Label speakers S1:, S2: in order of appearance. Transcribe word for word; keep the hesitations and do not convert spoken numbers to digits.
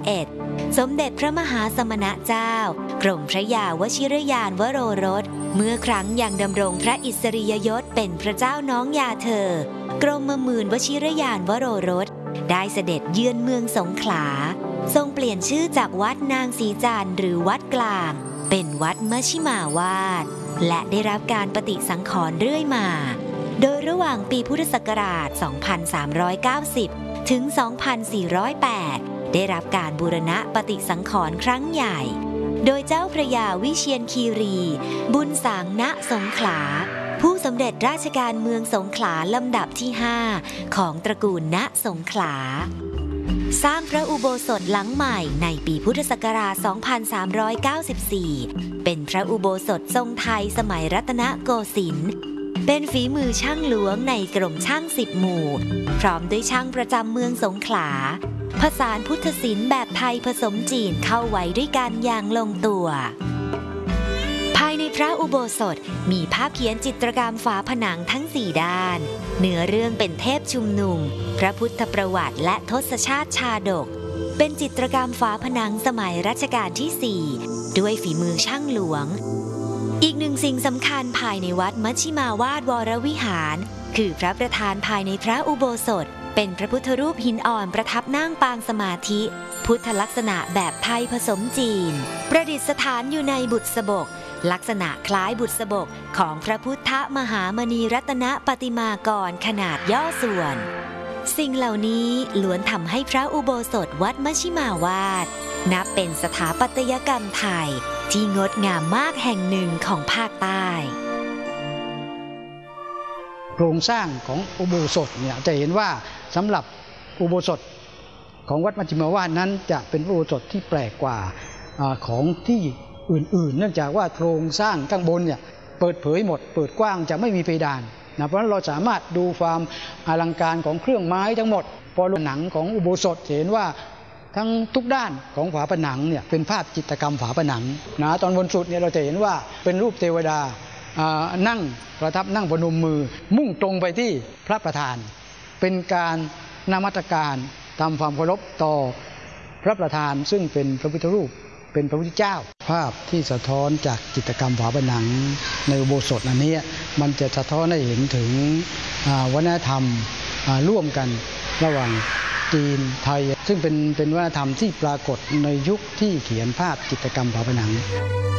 S1: เอ็ดสมเด็จพระมหาสมณเจ้ากรมพระยาวชิรยานวโรรสเมื่อครั้งยังดำรงพระอิสริยยศเป็นพระเจ้าน้องยาเธอกรมหมื่นวชิรยานวโรรสได้เสด็จเยือนเมืองสงขลาทรงเปลี่ยนชื่อจากวัดนางศรีจันทร์หรือวัดกลางเป็นวัดมชิมาวาดและได้รับการปฏิสังขรณ์เรื่อยมาโดยระหว่างปีพุทธศักราช สองพันสามร้อยเก้าสิบ ถึง สองพันสี่ร้อยแปด ได้รับการบูรณะปฏิสังขรณ์ครั้งใหญ่โดยเจ้าพระยาวิเชียรคีรีบุญสางณสงขลาผู้สำเร็จราชการเมืองสงขลาลำดับที่ ห้า ของตระกูลณสงขลาสร้างพระอุโบสถหลังใหม่ในปีพุทธศักราช สองพันสามร้อยเก้าสิบสี่ เป็นพระอุโบสถทรงไทยสมัยรัตนโกสินทร์เป็นฝีมือช่างหลวงในกรมช่างสิบหมู่พร้อมด้วยช่างประจำเมืองสงขลาผสานพุทธศิลป์แบบไทยผสมจีนเข้าไว้ด้วยกันอย่างลงตัวภายในพระอุโบสถมีภาพเขียนจิตรกรรมฝาผนังทั้งสี่ด้านเนื้อเรื่องเป็นเทพชุมนุมพระพุทธประวัติและทศชาติชาดกเป็นจิตรกรรมฝาผนังสมัยรัชกาลที่สี่ด้วยฝีมือช่างหลวงอีกหนึ่งสิ่งสำคัญภายในวัดมัชชิมาวาดวรวิหารคือพระประธานภายในพระอุโบสถเป็นพระพุทธรูปหินอ่อนประทับนั่งปางสมาธิพุทธลักษณะแบบไทยผสมจีนประดิษฐานอยู่ในบุษบกลักษณะคล้ายบุษบกของพระพุทธมหามณีรัตนปฏิมากรขนาดย่อส่วนสิ่งเหล่านี้ล้วนทำให้พระอุโบสถวัดมัชชิมาวาดนับเป็นสถาปัตยกรรมไทยที่งดงามมากแห่งหนึ่งของภาคใต้
S2: โครงสร้างของอุโบสถเนี่ยจะเห็นว่าสำหรับอุโบสถของวัดมัชชิมาวาดนั้นจะเป็นอุโบสถที่แปลกกว่าของที่อื่นๆเนื่องจากว่าโครงสร้างข้างบนเนี่ยเปิดเผยหมดเปิดกว้างจะไม่มีเพดานนะเพราะฉะนั้นเราสามารถดูความอลังการของเครื่องไม้ทั้งหมดพอผนังของอุโบสถเห็นว่าทั้งทุกด้านของฝาผนังเนี่ยเป็นภาพจิตรกรรมฝาผนังนะตอนบนสุดเนี่ยเราจะเห็นว่าเป็นรูปเทวดานั่งประทับนั่งพนมมือมุ่งตรงไปที่พระประธานเป็นการนมัสการทำความเคารพต่อพระประธานซึ่งเป็นพระพุทธรูปเป็นพระพุทธเจ้าภาพที่สะท้อนจากจิตรกรรมฝาผนังในอุโบสถอันนี้มันจะสะท้อนให้เห็นถึงวัฒนธรรมร่วมกันระหว่างจีนไทยซึ่งเป็นเป็นวัฒนธรรมที่ปรากฏในยุคที่เขียนภาพจิตรกรรมฝาผนัง